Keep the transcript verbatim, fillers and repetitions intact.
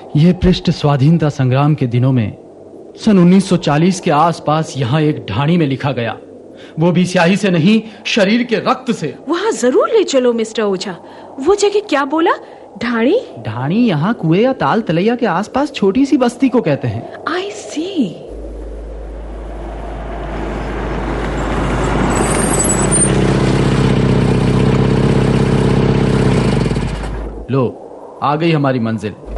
यह पृष्ठ स्वाधीनता संग्राम के दिनों में सन उन्नीस सौ चालीस के आसपास यहाँ एक ढाणी में लिखा गया, वो भी स्याही से नहीं, शरीर के रक्त से। वहाँ जरूर ले चलो मिस्टर ओझा। वो जगह क्या बोला? ढाणी? ढाणी यहाँ कुएं या ताल तलैया के आसपास छोटी सी बस्ती को कहते हैं। आई सी। लो, आ गई हमारी मंजिल।